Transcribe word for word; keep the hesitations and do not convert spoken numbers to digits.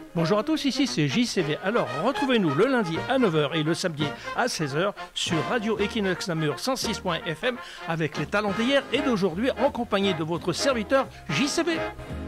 Bonjour à tous, ici c'est J C V. Alors retrouvez-nous le lundi à neuf heures et le samedi à seize heures sur Radio Equinox Namur cent six point F M avec les talents d'hier et d'aujourd'hui en compagnie de votre serviteur J C V.